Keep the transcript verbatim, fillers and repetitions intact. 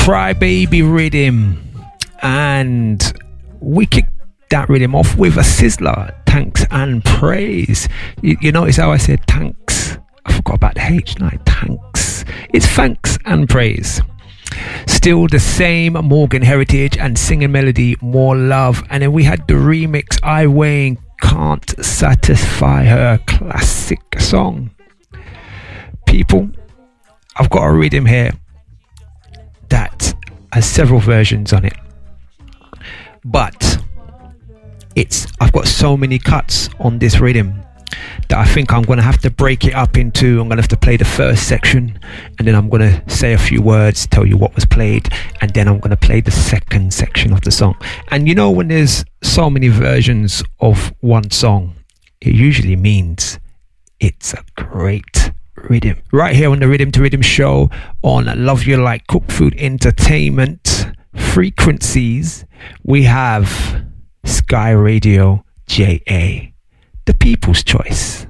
Crybaby rhythm, and we kicked that rhythm off with a sizzler, Thanks and Praise. You, you notice how I said thanks? I forgot about the H, no, thanks. It's thanks and praise. Still the same Morgan Heritage and Singing Melody, More Love. And then we had the remix, I Wayne, Can't Satisfy Her, classic song. People, I've got a rhythm here that has several versions on it, but it's I've got so many cuts on this rhythm that I think I'm going to have to break it up into. I'm going to have to play the first section, and then I'm going to say a few words, tell you what was played, and then I'm going to play the second section of the song. And you know, when there's so many versions of one song, it usually means it's a great rhythm. Right here on the Rhythm to Rhythm show on Love You Like Cook Food Entertainment Frequencies, we have Sky Radio J A, the people's choice.